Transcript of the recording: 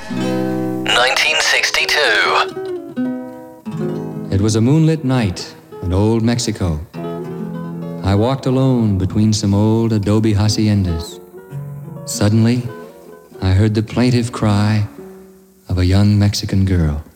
1962. It was a moonlit night in old Mexico. I walked alone between some old adobe haciendas. Suddenly, I heard the plaintive cry of a young Mexican girl.